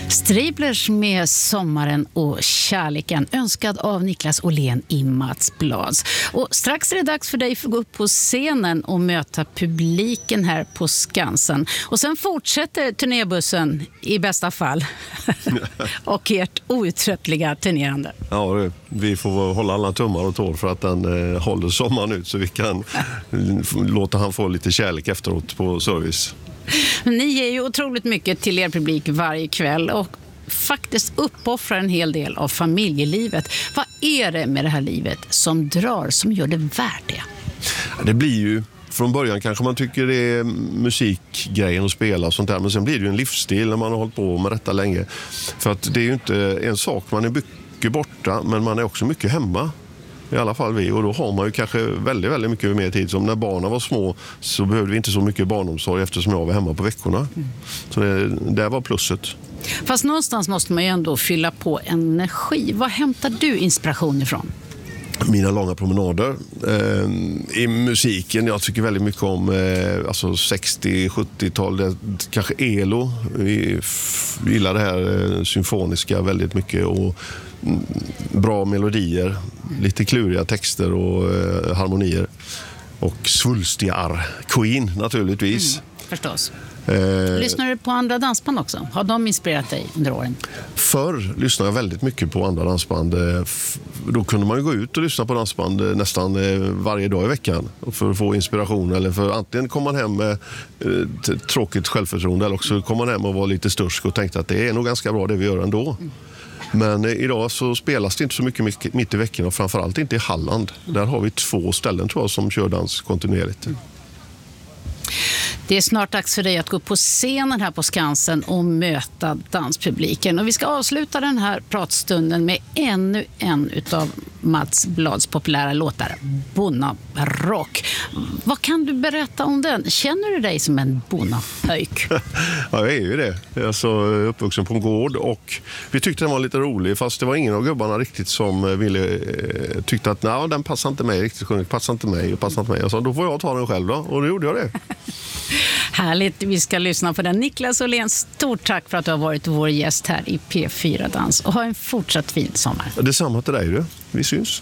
Striplers med Sommaren och kärleken, önskad av Niklas Åhlén i Mats Blads. Och strax är det dags för dig att gå upp på scenen och möta publiken här på Skansen. Och sen fortsätter turnébussen i bästa fall och ert outtröttliga turnerande. Ja, vi får hålla alla tummar och tår för att den håller sommaren ut så vi kan låta han få lite kärlek efteråt på service. Ni ger ju otroligt mycket till er publik varje kväll och faktiskt uppoffrar en hel del av familjelivet. Vad är det med det här livet som drar, som gör det värt det? Det blir ju, från början kanske man tycker det är musikgrejen att spela och sånt där, men sen blir det ju en livsstil när man har hållit på med detta länge. För att det är ju inte en sak, man är mycket borta men man är också mycket hemma. I alla fall vi, och då har man ju kanske väldigt, väldigt mycket mer tid. Som när barnen var små så behövde vi inte så mycket barnomsorg eftersom jag var hemma på veckorna. Så det var plusset. Fast någonstans måste man ju ändå fylla på energi. Vad hämtar du inspiration ifrån? Mina långa promenader. I musiken, jag tycker väldigt mycket om alltså 60-70-tal, kanske ELO. Vi gillar det här symfoniska väldigt mycket och bra melodier, lite kluriga texter och harmonier. Och svulstiga Queen naturligtvis. Förstås. Lyssnar du på andra dansband också? Har de inspirerat dig under åren? Förr lyssnade jag väldigt mycket på andra dansband. Då kunde man ju gå ut och lyssna på dansband nästan varje dag i veckan för att få inspiration. Eller för antingen kom man hem med tråkigt självförtroende eller också kom man hem och var lite störsk och tänkte att det är nog ganska bra det vi gör ändå. Men idag så spelas det inte så mycket mitt i veckan och framförallt inte i Halland. Där har vi 2 ställen tror jag som kör dans kontinuerligt. Det är snart dags för dig att gå upp på scenen här på Skansen och möta danspubliken. Och vi ska avsluta den här pratstunden med ännu en utav Mats Blads populära låtar, Bonnarock. Vad kan du berätta om den? Känner du dig som en bonnapöjk? Ja, jag är ju det. Jag är alltså uppvuxen på en gård och vi tyckte den var lite rolig fast det var ingen av gubbarna riktigt som tyckte att nej, den passar inte mig riktigt, passar inte mig. Jag sa, då får jag ta den själv då. Och då gjorde jag det. Härligt, vi ska lyssna på den. Niklas Åhlén, stort tack för att du har varit vår gäst här i P4 Dans och ha en fortsatt fin sommar. Detsamma till dig du, vi syns.